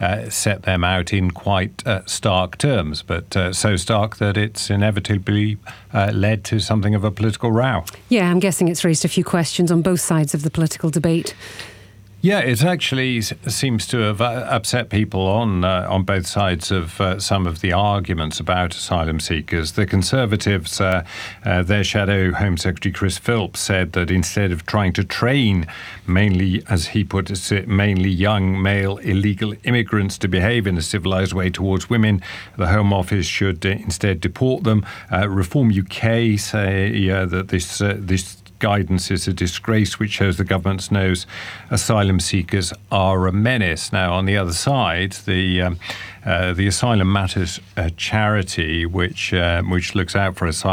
set them out in quite stark terms, but so stark that it's inevitably led to something of a political row. Yeah, I'm guessing it's raised a few questions on both sides of the political debate. Yeah, it actually seems to have upset people on both sides of some of the arguments about asylum seekers. The Conservatives, their shadow Home Secretary Chris Philp, said that instead of trying to train mainly, as he put it, mainly young male illegal immigrants to behave in a civilised way towards women, the Home Office should instead deport them. Reform UK say that this guidance is a disgrace, which shows the government knows asylum seekers are a menace. Now, on the other side, the Asylum Matters charity, which looks out for asylum